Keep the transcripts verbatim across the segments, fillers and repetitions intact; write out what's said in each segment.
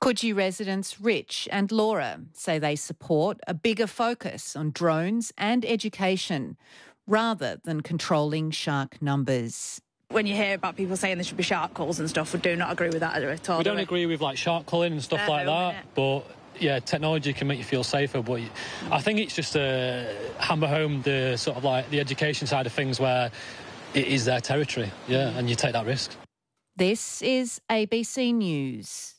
Coogee residents Rich and Laura say they support a bigger focus on drones and education rather than controlling shark numbers. When you hear about people saying there should be shark calls and stuff, we do not agree with that at all. We don't do we? agree with like shark culling and stuff No, like that, innit? but yeah, technology can make you feel safer. But I think it's just to hammer home the sort of like the education side of things where it is their territory, yeah, and you take that risk. This is A B C News.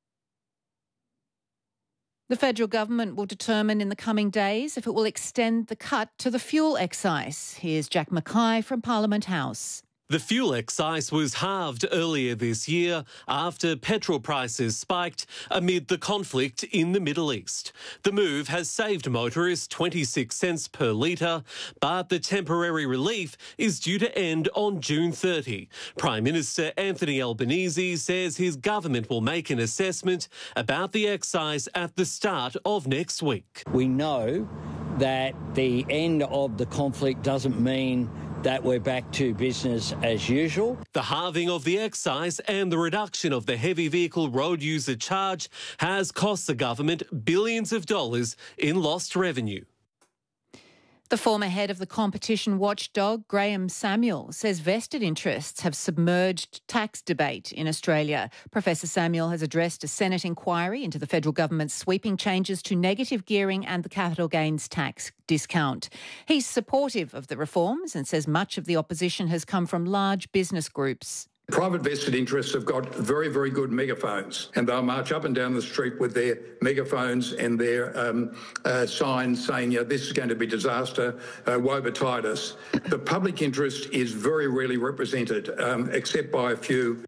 The federal government will determine in the coming days if it will extend the cut to the fuel excise. Here's Jack Mackay from Parliament House. The fuel excise was halved earlier this year after petrol prices spiked amid the conflict in the Middle East. The move has saved motorists twenty-six cents per litre, but the temporary relief is due to end on June thirtieth. Prime Minister Anthony Albanese says his government will make an assessment about the excise at the start of next week. We know that the end of the conflict doesn't mean that we're back to business as usual. The halving of the excise and the reduction of the heavy vehicle road user charge has cost the government billions of dollars in lost revenue. The former head of the competition watchdog, Graham Samuel, says vested interests have submerged tax debate in Australia. Professor Samuel has addressed a Senate inquiry into the federal government's sweeping changes to negative gearing and the capital gains tax discount. He's supportive of the reforms and says much of the opposition has come from large business groups. Private vested interests have got very, very good megaphones, and they'll march up and down the street with their megaphones and their um, uh, signs saying, yeah, this is going to be disaster, uh, woe betide us. The public interest is very rarely represented, um, except by a few.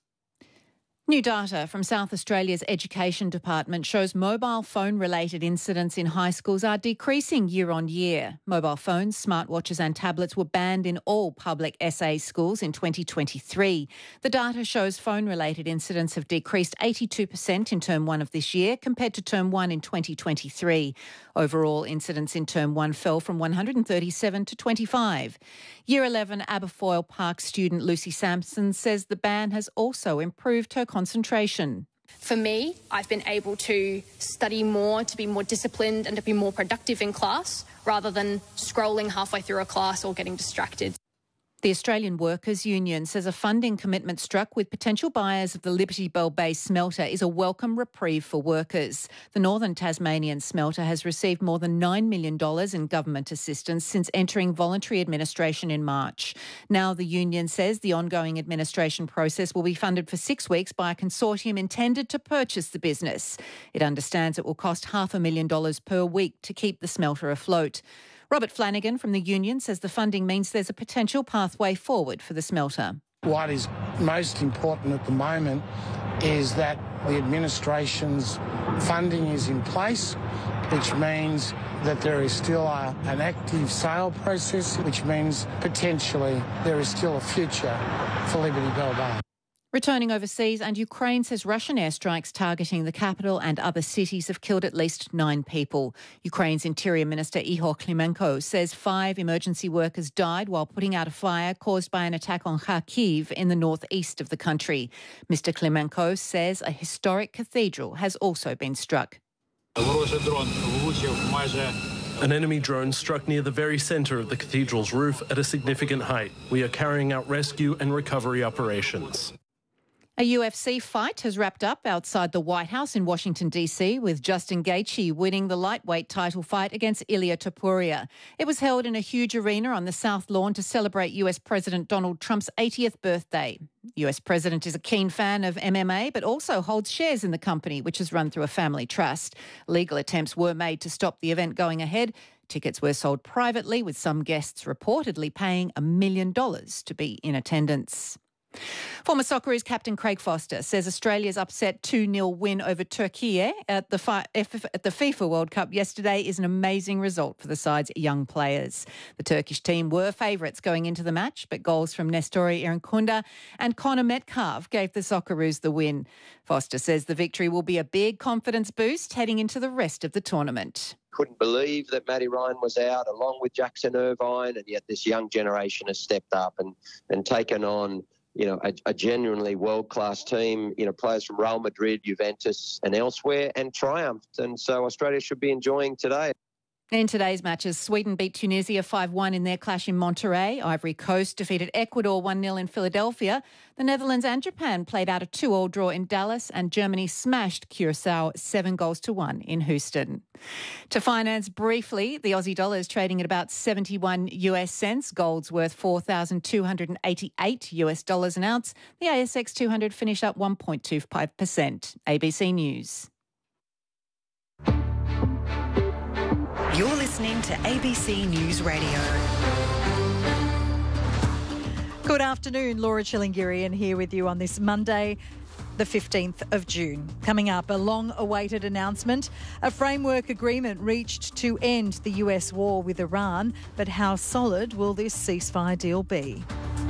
New data from South Australia's Education Department shows mobile phone-related incidents in high schools are decreasing year on year. Mobile phones, smartwatches and tablets were banned in all public S A schools in twenty twenty-three. The data shows phone-related incidents have decreased eighty-two percent in term one of this year compared to term one in twenty twenty-three. Overall, incidents in term one fell from one hundred thirty-seven to twenty-five. Year eleven Aberfoyle Park student Lucy Sampson says the ban has also improved her concentration. For me, I've been able to study more, to be more disciplined and to be more productive in class rather than scrolling halfway through a class or getting distracted. The Australian Workers' Union says a funding commitment struck with potential buyers of the Liberty Bell Bay smelter is a welcome reprieve for workers. The Northern Tasmanian smelter has received more than nine million dollars in government assistance since entering voluntary administration in March. Now the union says the ongoing administration process will be funded for six weeks by a consortium intended to purchase the business. It understands it will cost half a million dollars per week to keep the smelter afloat. Robert Flanagan from the union says the funding means there's a potential pathway forward for the smelter. What is most important at the moment is that the administration's funding is in place, which means that there is still a, an active sale process, which means potentially there is still a future for Liberty Bell Bay. Returning overseas, and Ukraine says Russian airstrikes targeting the capital and other cities have killed at least nine people. Ukraine's Interior Minister Ihor Klimenko says five emergency workers died while putting out a fire caused by an attack on Kharkiv in the northeast of the country. Mister Klimenko says a historic cathedral has also been struck. An enemy drone struck near the very centre of the cathedral's roof at a significant height. We are carrying out rescue and recovery operations. A U F C fight has wrapped up outside the White House in Washington, D C, with Justin Gaethje winning the lightweight title fight against Ilia Topuria. It was held in a huge arena on the South Lawn to celebrate U S President Donald Trump's eightieth birthday. The U S President is a keen fan of M M A, but also holds shares in the company, which is run through a family trust. Legal attempts were made to stop the event going ahead. Tickets were sold privately, with some guests reportedly paying a million dollars to be in attendance. Former Socceroos captain Craig Foster says Australia's upset two nil win over Turkey at the, fi- at the FIFA World Cup yesterday is an amazing result for the side's young players. The Turkish team were favourites going into the match, but goals from Nestori Irankunda and Connor Metcalfe gave the Socceroos the win. Foster says the victory will be a big confidence boost heading into the rest of the tournament. Couldn't believe that Matty Ryan was out along with Jackson Irvine, and yet this young generation has stepped up and, and taken on you know, a, a genuinely world-class team, you know, players from Real Madrid, Juventus and elsewhere, and triumphed. And so Australia should be enjoying today. In today's matches, Sweden beat Tunisia five one in their clash in Monterrey. Ivory Coast defeated Ecuador one nil in Philadelphia. The Netherlands and Japan played out a two all draw in Dallas, and Germany smashed Curacao seven goals to one in Houston. To finance briefly, the Aussie dollar is trading at about seventy-one US cents. Gold's worth four thousand two hundred eighty-eight US dollars an ounce. The A S X two hundred finished up one point two five percent. A B C News. You're listening to A B C News Radio. Good afternoon, Laura Chilingirian here with you on this Monday, the fifteenth of June. Coming up, a long-awaited announcement, a framework agreement reached to end the U S war with Iran, but how solid will this ceasefire deal be?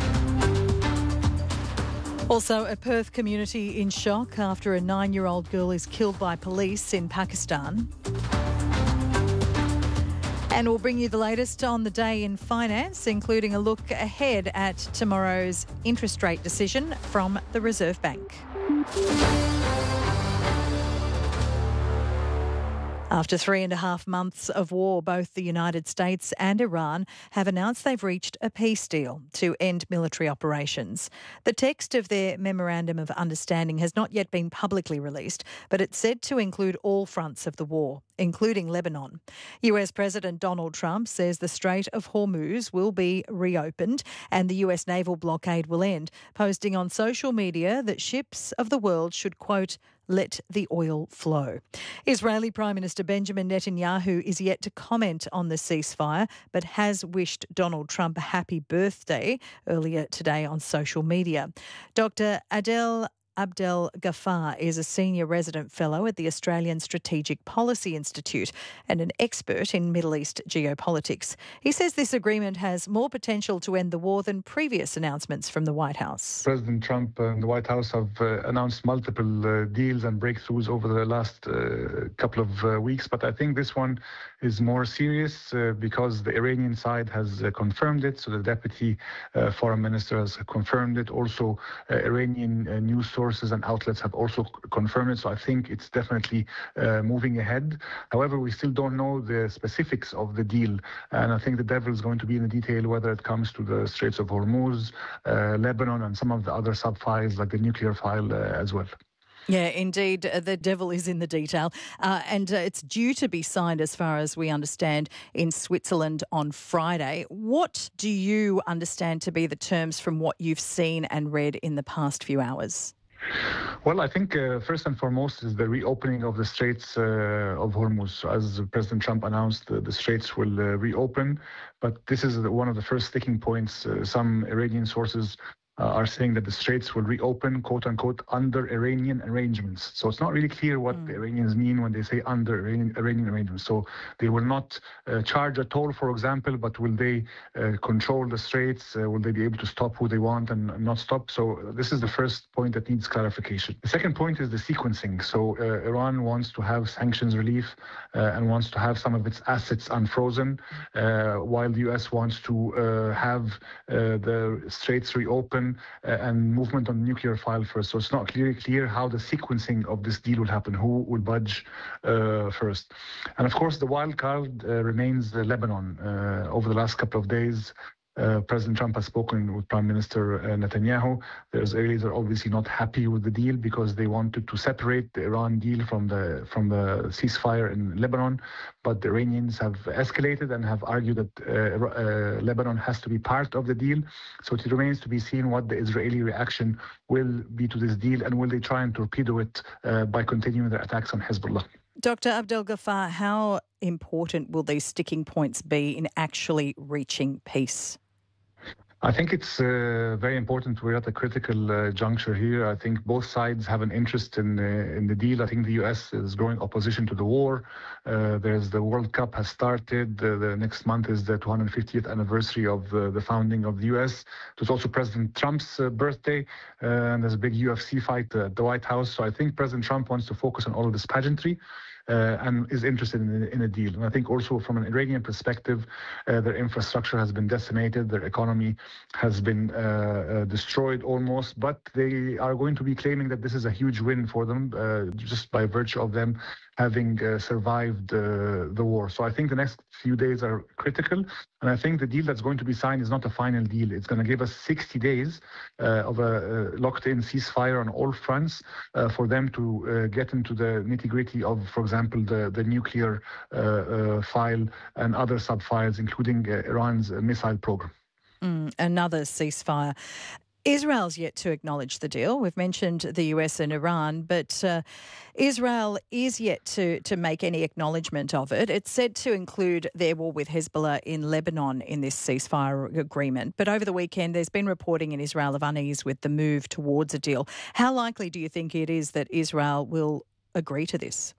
Also, a Perth community in shock after a nine-year-old girl is killed by police in Pakistan. And we'll bring you the latest on the day in finance, including a look ahead at tomorrow's interest rate decision from the Reserve Bank. After three and a half months of war, both the United States and Iran have announced they've reached a peace deal to end military operations. The text of their Memorandum of Understanding has not yet been publicly released, but it's said to include all fronts of the war, including Lebanon. U S President Donald Trump says the Strait of Hormuz will be reopened and the U S naval blockade will end, posting on social media that ships of the world should, quote, let the oil flow. Israeli Prime Minister Benjamin Netanyahu is yet to comment on the ceasefire, but has wished Donald Trump a happy birthday earlier today on social media. Doctor Adel Abdel Ghaffar is a senior resident fellow at the Australian Strategic Policy Institute and an expert in Middle East geopolitics. He says this agreement has more potential to end the war than previous announcements from the White House. President Trump and the White House have uh, announced multiple uh, deals and breakthroughs over the last uh, couple of uh, weeks, but I think this one is more serious uh, because the Iranian side has uh, confirmed it. So the deputy uh, foreign minister has confirmed it. Also, uh, Iranian uh, news sources Sources and outlets have also confirmed it, so I think it's definitely uh, moving ahead. However, we still don't know the specifics of the deal, and I think the devil is going to be in the detail, whether it comes to the Straits of Hormuz, uh, Lebanon, and some of the other sub-files like the nuclear file uh, as well. Yeah, indeed, uh, the devil is in the detail. Uh, and uh, it's due to be signed, as far as we understand, in Switzerland on Friday. What do you understand to be the terms from what you've seen and read in the past few hours? Well, I think uh, first and foremost is the reopening of the Straits uh, of Hormuz. As President Trump announced, uh, the Straits will uh, reopen, but this is one of the first sticking points. Uh, some Iranian sources Uh, are saying that the Straits will reopen, quote-unquote, under Iranian arrangements. So it's not really clear what mm. the Iranians mean when they say under Iranian, Iranian arrangements. So they will not uh, charge a toll, for example, but will they uh, control the Straits? Uh, will they be able to stop who they want and, and not stop? So this is the first point that needs clarification. The second point is the sequencing. So uh, Iran wants to have sanctions relief uh, and wants to have some of its assets unfrozen, uh, while the U S wants to uh, have uh, the Straits reopen Uh, and movement on the nuclear file first. So it's not clearly clear how the sequencing of this deal will happen, who will budge uh, first. And of course, the wild card uh, remains uh, Lebanon. Uh, over the last couple of days, Uh, President Trump has spoken with Prime Minister uh, Netanyahu. The Israelis are obviously not happy with the deal because they wanted to separate the Iran deal from the from the ceasefire in Lebanon. But the Iranians have escalated and have argued that uh, uh, Lebanon has to be part of the deal. So it remains to be seen what the Israeli reaction will be to this deal, and will they try and torpedo it uh, by continuing their attacks on Hezbollah. Doctor Abdel Ghaffar, how important will these sticking points be in actually reaching peace? I think it's uh, very important. We're at a critical uh, juncture here. I think both sides have an interest in uh, in the deal. I think the U S is growing opposition to the war. Uh, there's the World Cup has started. Uh, the next month is the two hundred fiftieth anniversary of uh, the founding of the U S. There's also President Trump's uh, birthday, uh, and there's a big U F C fight uh, at the White House. So I think President Trump wants to focus on all of this pageantry. Uh, and is interested in, in a deal. And I think also from an Iranian perspective, uh, their infrastructure has been decimated, their economy has been uh, uh, destroyed almost, but they are going to be claiming that this is a huge win for them uh, just by virtue of them having uh, survived uh, the war. So I think the next few days are critical, and I think the deal that's going to be signed is not a final deal. It's going to give us sixty days uh, of a uh, locked-in ceasefire on all fronts uh, for them to uh, get into the nitty-gritty of, for example, the, the nuclear uh, uh, file and other sub-files, including uh, Iran's uh, missile program. Mm, another ceasefire. Israel's yet to acknowledge the deal. We've mentioned the U S and Iran, but uh, Israel is yet to, to make any acknowledgement of it. It's said to include their war with Hezbollah in Lebanon in this ceasefire agreement. But over the weekend, there's been reporting in Israel of unease with the move towards a deal. How likely do you think it is that Israel will agree to this?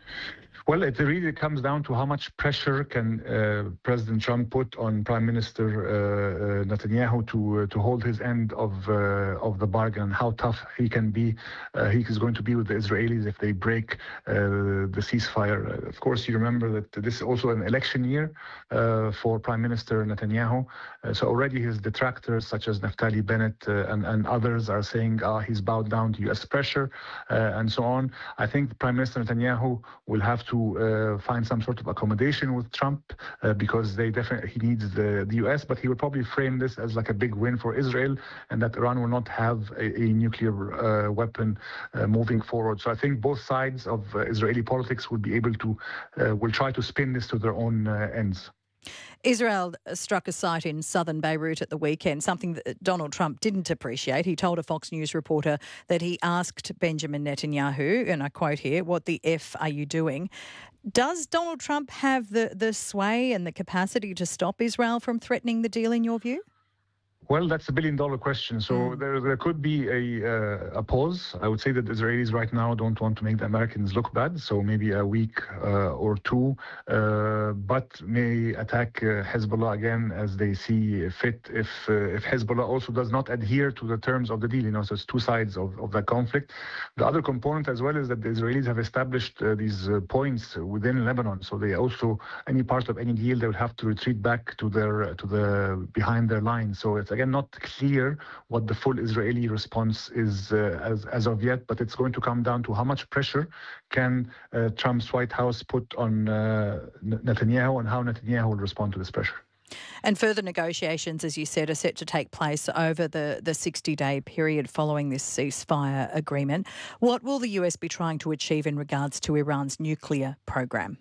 Well, it really comes down to how much pressure can uh, President Trump put on Prime Minister uh, uh, Netanyahu to uh, to hold his end of uh, of the bargain, and how tough he can be. Uh, he is going to be with the Israelis if they break uh, the ceasefire. Uh, of course, you remember that this is also an election year uh, for Prime Minister Netanyahu. Uh, so already his detractors, such as Naftali Bennett uh, and, and others, are saying ah, he's bowed down to U S pressure uh, and so on. I think Prime Minister Netanyahu will have to to uh, find some sort of accommodation with Trump uh, because they definitely he needs the, the U S, but he will probably frame this as like a big win for Israel and that Iran will not have a, a nuclear uh, weapon uh, moving forward. So I think both sides of uh, Israeli politics will be able to uh, will try to spin this to their own uh, ends. Israel struck a site in southern Beirut at the weekend, something that Donald Trump didn't appreciate. He told a Fox News reporter that he asked Benjamin Netanyahu, and I quote here, "What the F are you doing?" Does Donald Trump have the, the sway and the capacity to stop Israel from threatening the deal, in your view? Well, that's a billion-dollar question. So mm. there, there could be a uh, a pause. I would say that the Israelis right now don't want to make the Americans look bad, so maybe a week uh, or two, uh, but may attack uh, Hezbollah again as they see fit. If uh, if Hezbollah also does not adhere to the terms of the deal, you know, so it's two sides of, of that conflict. The other component as well is that the Israelis have established uh, these uh, points within Lebanon, so they also any part of any deal they will have to retreat back to their to the behind their lines. So it's again not clear what the full Israeli response is uh, as, as of yet, but it's going to come down to how much pressure can uh, Trump's White House put on uh, Netanyahu and how Netanyahu will respond to this pressure. And further negotiations, as you said, are set to take place over the, the sixty-day period following this ceasefire agreement. What will the U S be trying to achieve in regards to Iran's nuclear program?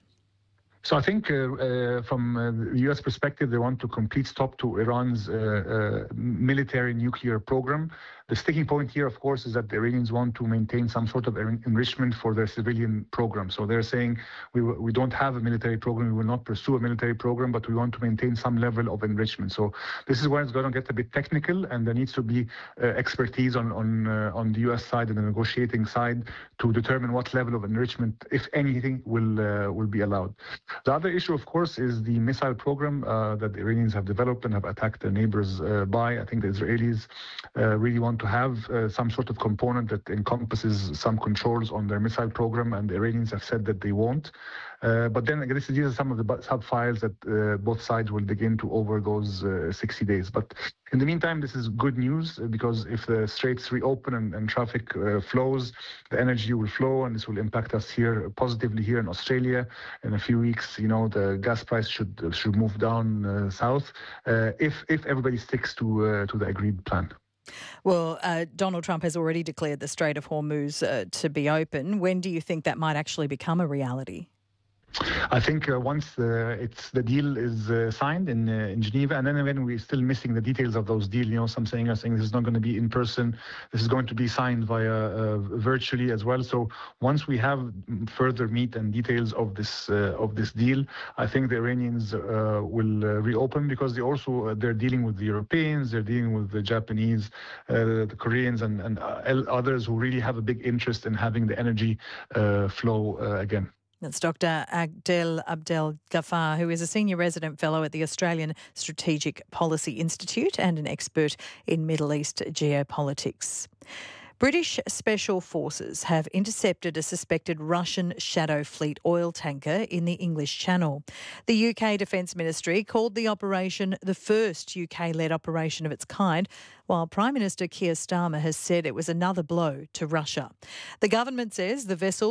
So I think uh, uh, from uh, the U S perspective, they want to complete stop to Iran's uh, uh, military nuclear program. The sticking point here, of course, is that the Iranians want to maintain some sort of enrichment for their civilian program. So they're saying we we don't have a military program, we will not pursue a military program, but we want to maintain some level of enrichment. So this is where it's going to get a bit technical, and there needs to be uh, expertise on on uh, on the U S side and the negotiating side to determine what level of enrichment, if anything, will uh, will be allowed. The other issue, of course, is the missile program uh, that the Iranians have developed and have attacked their neighbors uh, by. I think the Israelis uh, really want to have uh, some sort of component that encompasses some controls on their missile program, and the Iranians have said that they won't. Uh, but then again, these are some of the sub-files that uh, both sides will dig into over those uh, sixty days. But in the meantime, this is good news because if the straits reopen and, and traffic uh, flows, the energy will flow, and this will impact us here positively here in Australia. In a few weeks, you know, the gas price should should move down uh, south uh, if if everybody sticks to uh, to the agreed plan. Well, uh, Donald Trump has already declared the Strait of Hormuz uh, to be open. When do you think that might actually become a reality? I think uh, once uh, it's the deal is uh, signed in uh, in Geneva, and then again we're still missing the details of those deals. You know, some saying are saying this is not going to be in person. This is going to be signed via uh, virtually as well. So once we have further meat and details of this uh, of this deal, I think the Iranians uh, will uh, reopen because they also uh, they're dealing with the Europeans, they're dealing with the Japanese, uh, the Koreans, and and uh, others who really have a big interest in having the energy uh, flow uh, again. That's Doctor Adel Abdel Ghaffar, who is a Senior Resident Fellow at the Australian Strategic Policy Institute and an expert in Middle East geopolitics. British Special Forces have intercepted a suspected Russian Shadow Fleet oil tanker in the English Channel. The U K Defence Ministry called the operation the first U K-led operation of its kind, while Prime Minister Keir Starmer has said it was another blow to Russia. The government says the vessel